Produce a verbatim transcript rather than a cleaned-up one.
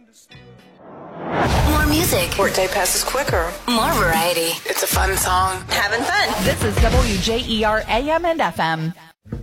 More music. Workday passes quicker. More variety. It's a fun song. Having fun. This is W J E R A M and F M.